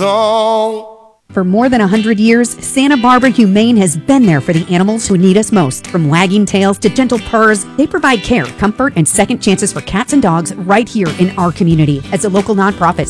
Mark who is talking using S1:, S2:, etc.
S1: zone.
S2: For more than 100 years, Santa Barbara Humane has been there for the animals who need us most. From wagging tails to gentle purrs, they provide care, comfort, and second chances for cats and dogs right here in our community. As a local nonprofit,